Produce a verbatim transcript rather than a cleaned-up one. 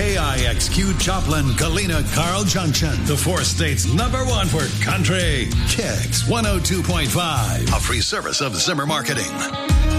K I X Q Joplin, Galena, Carl Junction. The four states number one for country. Kicks one oh two point five. A free service of Zimmer Marketing.